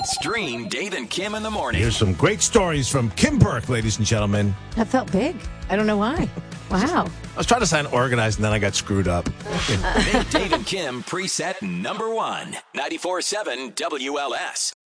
Stream Dave and Kim in the morning. Here's some great stories from Kim Burke, ladies and gentlemen. That felt big. I don't know why. Wow. I was trying to sound organized, and then I got screwed up. Make Dave and Kim preset number 1. 94.7 WLS.